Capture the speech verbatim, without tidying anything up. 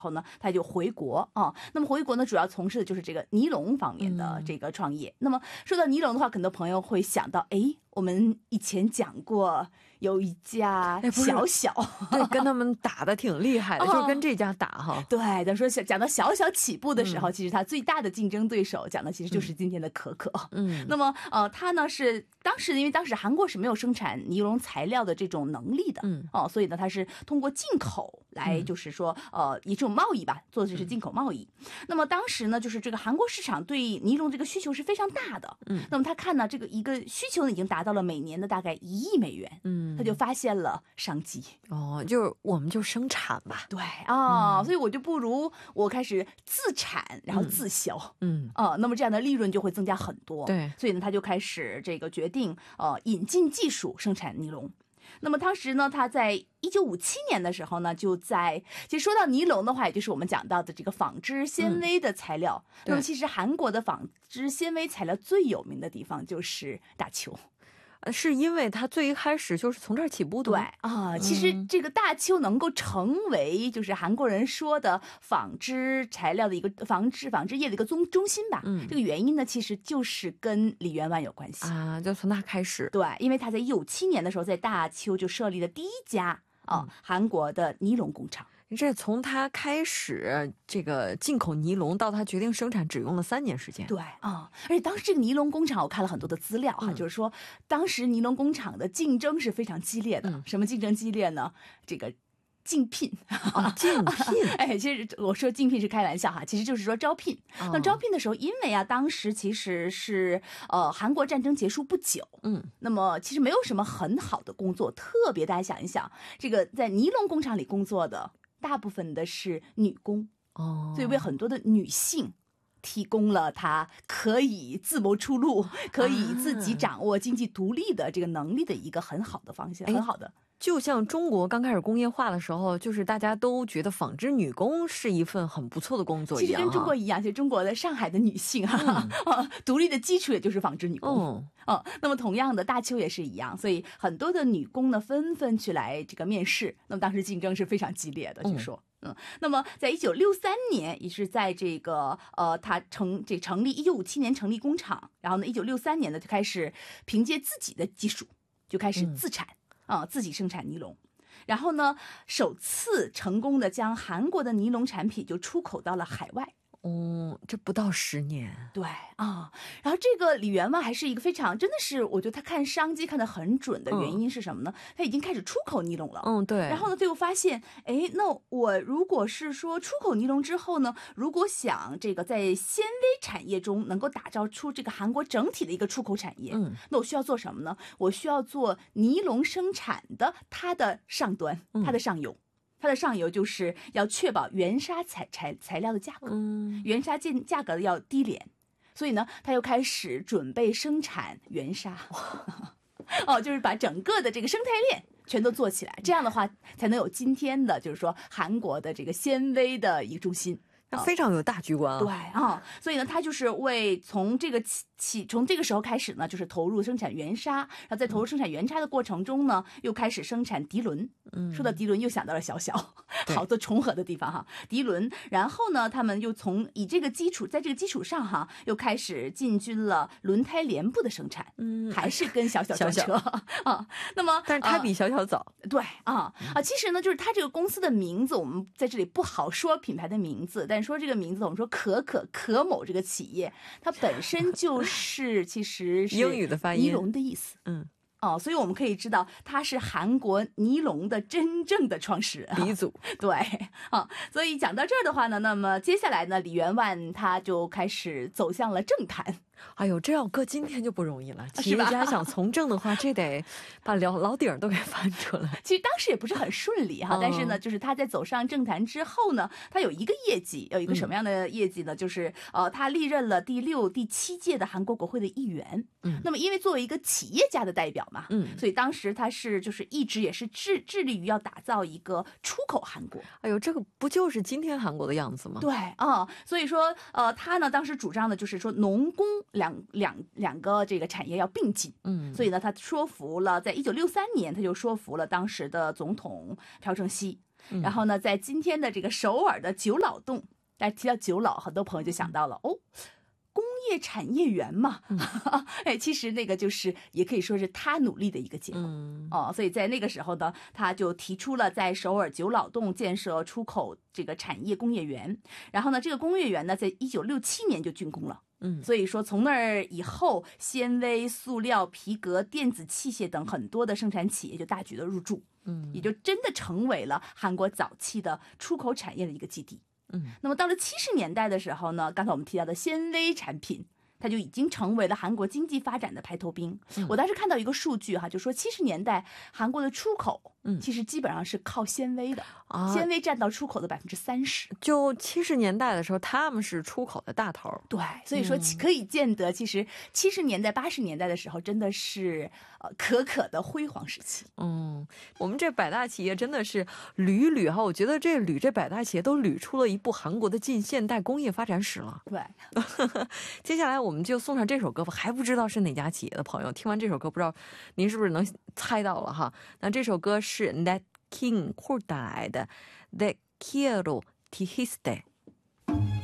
后呢，他就回国啊。那么回国呢，主要从事的就是这个尼龙方面的这个创业。嗯、那么说到尼龙的话，很多朋友会想到，哎，我们以前讲过有一家小小， 对，跟他们打的挺厉害的，哦、就是跟这家打哈。 对，咱说讲到小小起步的时候，嗯、其实他最大的竞争对手讲的其实就是今天的可可。嗯，那么呃，他呢是当时因为当时韩国是没有生产尼龙材料的这种能力的，嗯哦，所以呢，他是通过进口来，就是说、嗯、呃以这种贸易吧，做的是进口贸易。嗯、那么当时呢，就是这个韩国市场对尼龙这个需求是非常大的，嗯，那么他看呢，这个一个需求呢已经达到了每年的大概一亿美元，嗯，他就发现了商机。 哦，就是我们就生产吧， 对啊、哦嗯，所以我就不如我开始自产，然后自销，嗯，啊、呃，那么这样的利润就会增加很多， 对， 所以呢，他就开始这个决定呃引进技术生产尼龙。那么当时呢，他在一九五七年的时候呢，就在其实说到尼龙的话，也就是我们讲到的这个纺织纤维的材料。嗯、那么其实韩国的纺织纤维材料最有名的地方就是大邱。 呃，是因为它最一开始就是从这儿起步的。 对啊、呃，其实这个大邱能够成为就是韩国人说的纺织材料的一个纺织纺织业的一个中中心吧。嗯，这个原因呢，其实就是跟李元万有关系啊，就从他开始。 对，因为他在一九五七年的时候，在大邱就设立了第一家啊、呃嗯、韩国的尼龙工厂。 这从他开始这个进口尼龙到他决定生产，只用了三年时间。 对啊，而且当时这个尼龙工厂，我看了很多的资料哈、嗯，就是说当时尼龙工厂的竞争是非常激烈的。嗯、什么竞争激烈呢？这个竞聘啊，竞聘。 哎，其实我说竞聘是开玩笑哈，其实就是说招聘。哦、那招聘的时候，因为啊，当时其实是呃韩国战争结束不久，嗯，那么其实没有什么很好的工作，特别大家想一想，这个在尼龙工厂里工作的。大部分的是女工哦，所以为很多的女性提供了她可以自谋出路、可以自己掌握经济独立的这个能力的一个很好的方向，很好的。 就像中国刚开始工业化的时候，就是大家都觉得纺织女工是一份很不错的工作一样。 其实跟中国一样，其实中国的上海的女性哈、嗯啊，独立的基础也就是纺织女工。哦、啊，那么同样的大邱也是一样，所以很多的女工呢纷纷去来这个面试。那么当时竞争是非常激烈的，据说。嗯嗯，那么在一九六三年，也是在这个呃，他成这成立一九五七年成立工厂，然后呢，一九六三年呢就开始凭借自己的技术就开始自产。嗯啊、呃，自己生产尼龙，然后呢，首次成功的将韩国的尼龙产品就出口到了海外。 哦，这不到十年。 对啊，然后这个李元万还是一个非常，真的是我觉得他看商机看得很准的原因是什么呢？嗯、他已经开始出口尼龙了。 嗯，对。 然后呢，最后发现，哎，那我如果是说出口尼龙之后呢，如果想这个在纤维产业中能够打造出这个韩国整体的一个出口产业，嗯，那我需要做什么呢？我需要做尼龙生产的它的上端，它的上游。嗯它的上游就是要确保原纱材材材料的价格，嗯，原纱价价格要低廉，所以呢，他又开始准备生产原纱，哦，就是把整个的这个生态链全都做起来，这样的话才能有今天的，就是说韩国的这个纤维的一个中心。 非常有大局观啊！ 对啊，所以呢，他就是为从这个起起从这个时候开始呢，就是投入生产原纱，然后在投入生产原纱的过程中呢，又开始生产涤纶。嗯，说到涤纶，又想到了小小好多重合的地方哈，涤纶。然后呢，他们又从以这个基础，在这个基础上哈，又开始进军了轮胎帘布的生产。嗯，还是跟小小专车啊。那么， 但是他比小小早。 呃、对啊啊，其实呢，就是他这个公司的名字，我们在这里不好说品牌的名字，但说这个名字，我们说可可可某这个企业，它本身就是其实是英语的发音， 尼龙的意思。嗯。哦，所以我们可以知道他是韩国尼龙的真正的创始人鼻祖。 对啊，所以讲到这儿的话呢，那么接下来呢，李元万他就开始走向了政坛。 哎呦，这要搁今天就不容易了。企业家想从政的话，这得把老老底儿都给翻出来。 其实当时也不是很顺利哈，但是呢，就是他在走上政坛之后呢，他有一个业绩，有一个什么样的业绩呢？嗯、就是呃，他历任了第六、第七届的韩国国会的议员。嗯，那么因为作为一个企业家的代表嘛，嗯，所以当时他是就是一直也是致致力于要打造一个出口韩国。 哎呦，这个不就是今天韩国的样子吗？ 对啊、呃，所以说呃，他呢当时主张的就是说农工。两两两个这个产业要并进，嗯，所以呢，他说服了，在一九六三年，他就说服了当时的总统朴正熙， 然后呢，在今天的这个首尔的九老洞，大家提到九老，很多朋友就想到了哦。工业产业园嘛，嗯、哎，其实那个就是也可以说是他努力的一个结果、嗯、哦。所以在那个时候呢，他就提出了在首尔九老洞建设出口这个产业工业园。然后呢，这个工业园呢，在一九六七年就竣工了。嗯，所以说从那儿以后，纤维、塑料、皮革、电子器械等很多的生产企业就大举的入驻。嗯，也就真的成为了韩国早期的出口产业的一个基地。嗯，那么到了七十年代的时候呢，刚才我们提到的纤维产品，它就已经成为了韩国经济发展的排头兵。嗯、我当时看到一个数据哈，就说七十年代韩国的出口，嗯，其实基本上是靠纤维的，啊、纤维占到出口的百分之三十。 就七十年代的时候，他们是出口的大头。 对，所以说可以见得，其实七十年代、八十年代的时候，真的是呃可可的辉煌时期。 嗯，我们这百大企业真的是捋捋哈，我觉得这捋这百大企业都捋出了一部韩国的近现代工业发展史了。 对， 接下来我们就送上这首歌吧，还不知道是哪家企业的朋友，听完这首歌，不知道您是不是能猜到了哈？那这首歌是 Nat King Cole带来的《The Quiero Dijiste》。